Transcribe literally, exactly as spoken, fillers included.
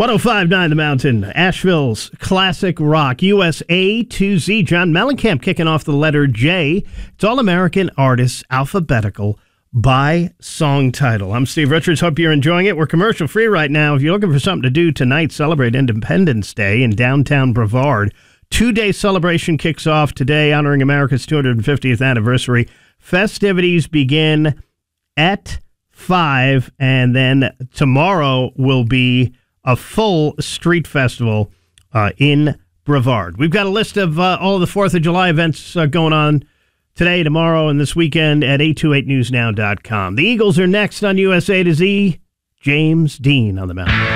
one oh five point nine The Mountain, Asheville's classic rock, U S A to Z. John Mellencamp kicking off the letter J. It's All-American Artists, alphabetical by song title. I'm Steve Richards. Hope you're enjoying it. We're commercial free right now. If you're looking for something to do tonight, celebrate Independence Day in downtown Brevard. Two-day celebration kicks off today, honoring America's two hundred fiftieth anniversary. Festivities begin at five, and then tomorrow will be a full street festival uh, in Brevard. We've got a list of uh, all of the fourth of July events uh, going on today, tomorrow, and this weekend at eight two eight news now dot com. The Eagles are next on U S A to Z. James Dean on the mountain.